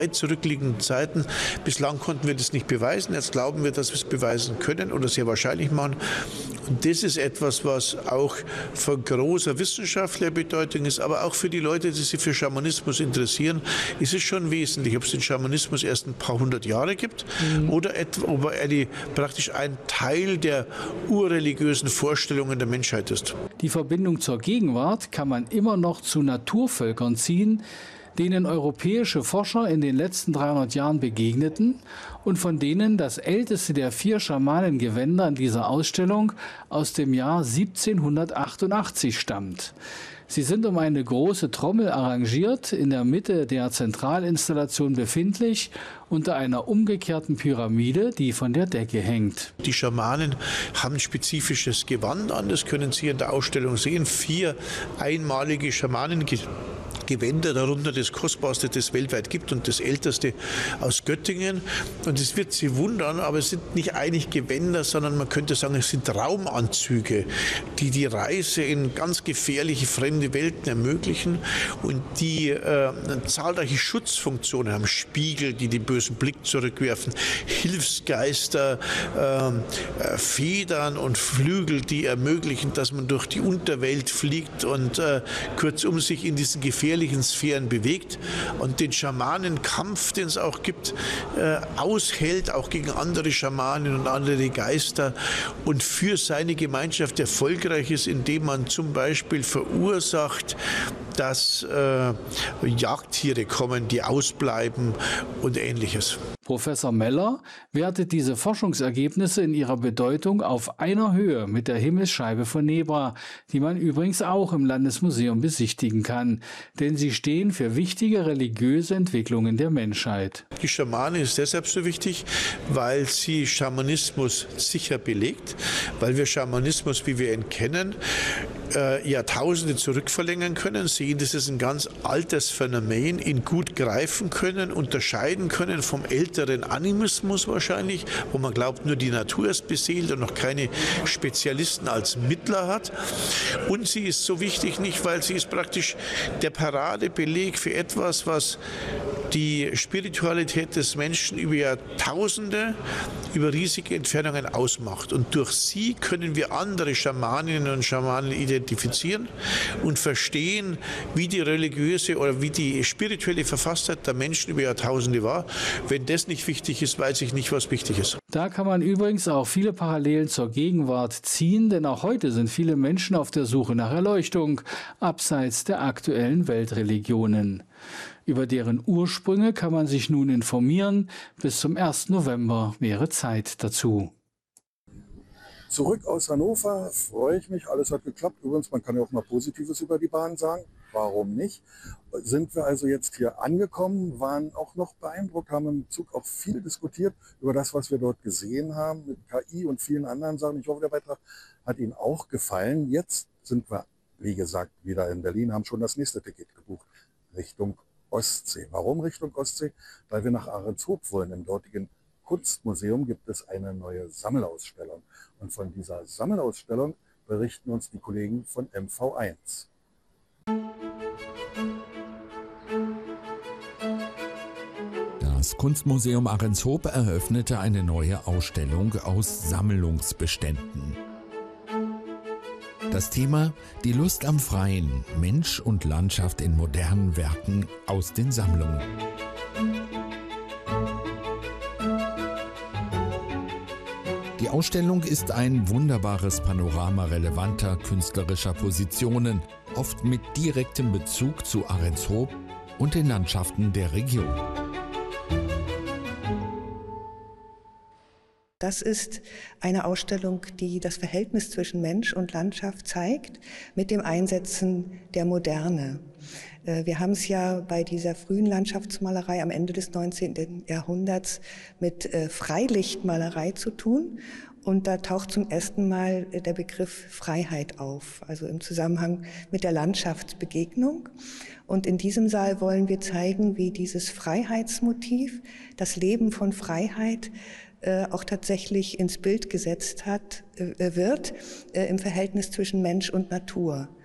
zurückliegenden Zeiten. Bislang konnten wir das nicht beweisen. Jetzt glauben wir, dass wir es beweisen können oder sehr wahrscheinlich machen. Und das ist etwas, was auch von großer wissenschaftlicher Bedeutung ist, aber auch für die Leute, die sich für Schamanismus interessieren, ist es schon wesentlich, ob es den Schamanismus erst ein paar hundert Jahre gibt oder ob er praktisch ein Teil der urreligiösen Vorstellungen der Menschheit ist. Die Verbindung zur Gegenwart kann man immer noch zu Naturvölkern ziehen, denen europäische Forscher in den letzten 300 Jahren begegneten und von denen das älteste der 4 Schamanengewänder in dieser Ausstellung aus dem Jahr 1788 stammt. Sie sind um eine große Trommel arrangiert, in der Mitte der Zentralinstallation befindlich, unter einer umgekehrten Pyramide, die von der Decke hängt. Die Schamanen haben ein spezifisches Gewand an, das können Sie in der Ausstellung sehen. 4 einmalige Schamanengewänder, darunter das kostbarste, das es weltweit gibt und das älteste aus Göttingen. Und es wird Sie wundern, aber es sind nicht eigentlich Gewänder, sondern man könnte sagen, es sind Raumanzüge, die die Reise in ganz gefährliche fremde Welten ermöglichen und die zahlreiche Schutzfunktionen haben. Spiegel, die den bösen Blick zurückwerfen, Hilfsgeister, Federn und Flügel, die ermöglichen, dass man durch die Unterwelt fliegt und kurzum sich in diesen gefährlichen Sphären bewegt und den Schamanenkampf, den es auch gibt, aushält, auch gegen andere Schamanen und andere Geister und für seine Gemeinschaft erfolgreich ist, indem man zum Beispiel verursacht, dass Jagdtiere kommen, die ausbleiben und Ähnliches. Professor Meller wertet diese Forschungsergebnisse in ihrer Bedeutung auf einer Höhe mit der Himmelsscheibe von Nebra, die man übrigens auch im Landesmuseum besichtigen kann, denn sie stehen für wichtige religiöse Entwicklungen der Menschheit. Die Schamane ist deshalb so wichtig, weil sie Schamanismus sicher belegt, weil wir Schamanismus, wie wir ihn kennen, Jahrtausende zurückverlängern können, sehen, das ist ein ganz altes Phänomen, ihn gut greifen können, unterscheiden können vom älteren Animismus wahrscheinlich, wo man glaubt, nur die Natur ist beseelt und noch keine Spezialisten als Mittler hat. Und sie ist so wichtig nicht, weil sie ist praktisch der Paradebeleg für etwas, was die Spiritualität des Menschen über Jahrtausende, über riesige Entfernungen ausmacht. Und durch sie können wir andere Schamaninnen und Schamanen identifizieren und verstehen, wie die religiöse oder wie die spirituelle Verfasstheit der Menschen über Jahrtausende war. Wenn das nicht wichtig ist, weiß ich nicht, was wichtig ist. Da kann man übrigens auch viele Parallelen zur Gegenwart ziehen, denn auch heute sind viele Menschen auf der Suche nach Erleuchtung, abseits der aktuellen Weltreligionen. Über deren Ursprünge kann man sich nun informieren. Bis zum 1. November wäre Zeit dazu. Zurück aus Hannover, freue ich mich, alles hat geklappt. Übrigens, man kann ja auch mal Positives über die Bahn sagen, warum nicht? Sind wir also jetzt hier angekommen, waren auch noch beeindruckt, haben im Zug auch viel diskutiert über das, was wir dort gesehen haben, mit KI und vielen anderen Sachen. Ich hoffe, der Beitrag hat Ihnen auch gefallen. Jetzt sind wir, wie gesagt, wieder in Berlin, haben schon das nächste Ticket gebucht, Richtung Ostsee. Warum Richtung Ostsee? Weil wir nach Ahrenshoop wollen. Im dortigen Kunstmuseum gibt es eine neue Sammelausstellung. Und von dieser Sammelausstellung berichten uns die Kollegen von MV1. Das Kunstmuseum Ahrenshoop eröffnete eine neue Ausstellung aus Sammlungsbeständen. Das Thema: die Lust am Freien, Mensch und Landschaft in modernen Werken aus den Sammlungen. Die Ausstellung ist ein wunderbares Panorama relevanter künstlerischer Positionen, oft mit direktem Bezug zu Ahrenshoop und den Landschaften der Region. Das ist eine Ausstellung, die das Verhältnis zwischen Mensch und Landschaft zeigt, mit dem Einsetzen der Moderne. Wir haben es ja bei dieser frühen Landschaftsmalerei am Ende des 19. Jahrhunderts mit Freilichtmalerei zu tun. Und da taucht zum ersten Mal der Begriff Freiheit auf, also im Zusammenhang mit der Landschaftsbegegnung. Und in diesem Saal wollen wir zeigen, wie dieses Freiheitsmotiv, das Leben von Freiheit, auch tatsächlich ins Bild gesetzt wird im Verhältnis zwischen Mensch und Natur.